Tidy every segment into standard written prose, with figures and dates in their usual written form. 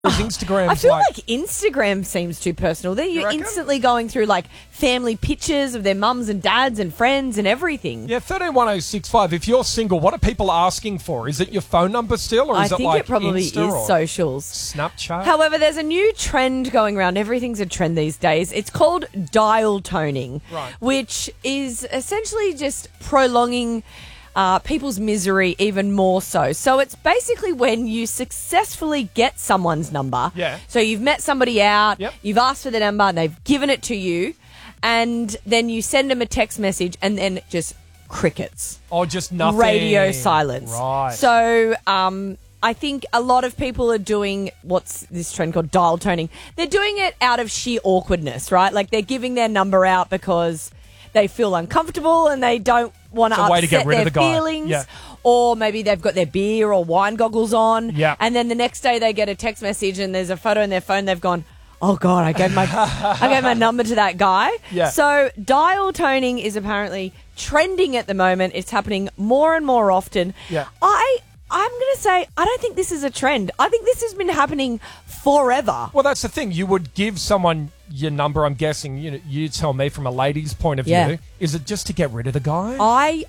Is Instagram? I feel like Instagram seems too personal. There you're instantly going through like family pictures of their mums and dads and friends and everything. Yeah, 131065. If you're single, what are people asking for? Is it your phone number still, or is it like I think it probably Insta is or socials. Snapchat? However, there's a new trend going around. Everything's a trend these days. It's called dial toning, which is essentially just prolonging people's misery even more so. So it's basically when you successfully get someone's number. Yeah. So you've met somebody out, you've asked for their number, and they've given it to you, and then you send them a text message, and then just crickets. Oh, just nothing. Radio silence. Right. So I think a lot of people are doing what's this trend called dial toning. They're doing it out of sheer awkwardness, right? Like they're giving their number out because they feel uncomfortable and they don't want to upset their feelings. Yeah. Or maybe they've got their beer or wine goggles on. Yeah. And then the next day they get a text message and there's a photo in their phone. They've gone, oh, God, I gave my number to that guy. Yeah. So dial toning is apparently trending at the moment. It's happening more and more often. Yeah. I'm going to say I don't think this is a trend. I think this has been happening forever. Well, that's the thing. You would give someone your number, I'm guessing, you tell me from a lady's point of view. Yeah. Is it just to get rid of the guy? I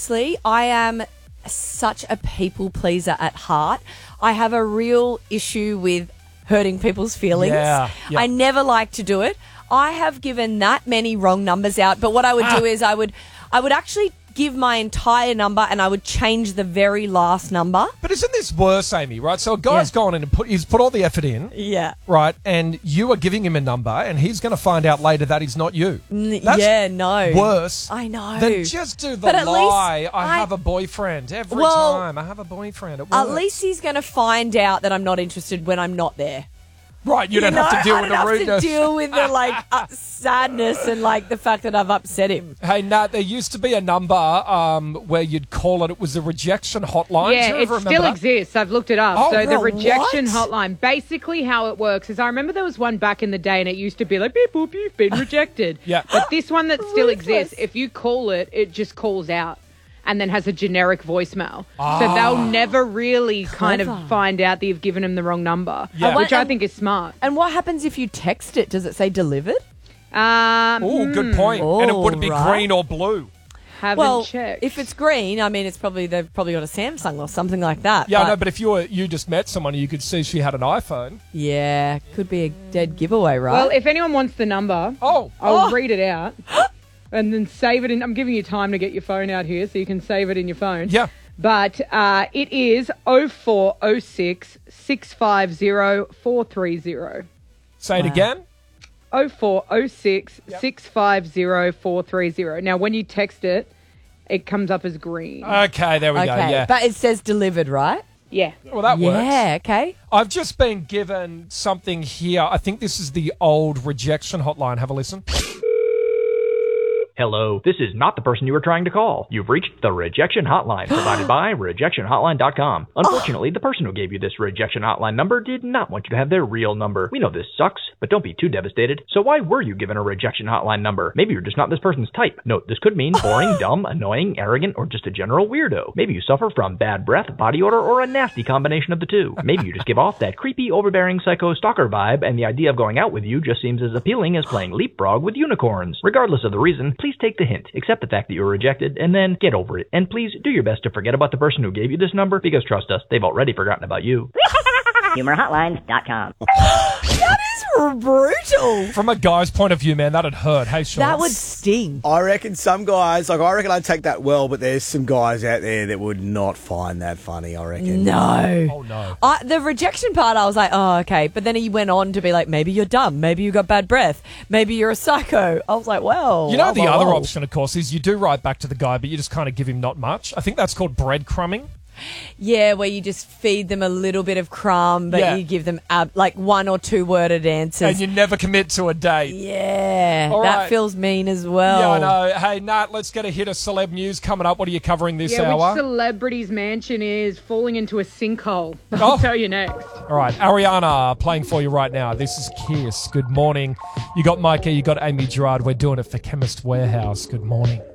am such a people pleaser at heart. I have a real issue with hurting people's feelings. Yeah. Yep. I never like to do it. I have given that many wrong numbers out, but what I would do is I would actually give my entire number and I would change the very last number. But isn't this worse, Amy, right? So a guy's gone in and he's put all the effort in. Yeah. Right, and you are giving him a number and he's going to find out later that he's not you. That's worse. I know. Then just do the lie. I have a boyfriend every time. I have a boyfriend. It works. At least he's going to find out that I'm not interested when I'm not there. Right, you don't have to deal with the rudeness. I don't have to deal with the sadness and the fact that I've upset him. Hey, Nat, there used to be a number where you'd call it. It was a rejection hotline. Yeah, it still exists. I've looked it up. Oh, so the rejection hotline, basically how it works is I remember there was one back in the day and it used to be like, beep, boop, you've been rejected. Yeah. But this one that still exists, if you call it, it just calls out and then has a generic voicemail. So they'll never really kind of find out that you've given them the wrong number, which I think is smart. And what happens if you text it? Does it say delivered? Good point. And it would be green or blue. Haven't checked. If it's green, I mean, they've probably got a Samsung or something like that. Yeah, no, but if you just met someone and you could see she had an iPhone. Yeah, could be a dead giveaway, right? Well, if anyone wants the number, I'll read it out. And then save it in. I'm giving you time to get your phone out here so you can save it in your phone. Yeah. But it is 0406 650 430. Say it again. 0406 650 430. Now, when you text it, it comes up as green. Okay, there we go. Yeah. But it says delivered, right? Yeah. Well, that works. Yeah, okay. I've just been given something here. I think this is the old rejection hotline. Have a listen. Hello, this is not the person you were trying to call. You've reached the rejection hotline provided by rejectionhotline.com. Unfortunately, the person who gave you this rejection hotline number did not want you to have their real number. We know this sucks, but don't be too devastated. So why were you given a rejection hotline number? Maybe you're just not this person's type. Note, this could mean boring, dumb, annoying, arrogant, or just a general weirdo. Maybe you suffer from bad breath, body odor, or a nasty combination of the two. Maybe you just give off that creepy, overbearing psycho stalker vibe, and the idea of going out with you just seems as appealing as playing leapfrog with unicorns. Regardless of the reason, please take the hint, accept the fact that you were rejected, and then get over it. And please do your best to forget about the person who gave you this number, because trust us, they've already forgotten about you. HumorHotlines.com. That is brutal. From a guy's point of view, man, that'd hurt. Hey, Sean. That would sting. I reckon some guys, I reckon I'd take that well, but there's some guys out there that would not find that funny, I reckon. No. Oh, no. The rejection part, I was like, oh, okay. But then he went on to be like, maybe you're dumb. Maybe you got bad breath. Maybe you're a psycho. I was like, well. You know, the other option, of course, is you do write back to the guy, but you just kind of give him not much. I think that's called breadcrumbing. Yeah, where you just feed them a little bit of crumb, but you give them like 1 or 2 worded answers. And you never commit to a date. Yeah, all that right. feels mean as well. Yeah, I know. Hey, Nat, let's get a hit of celeb news coming up. What are you covering this hour? Which celebrity's mansion is falling into a sinkhole? I'll tell you next. All right, Ariana playing for you right now. This is Kiss. Good morning. You got Mikey, you got Amy Gerard. We're doing it for Chemist Warehouse. Good morning.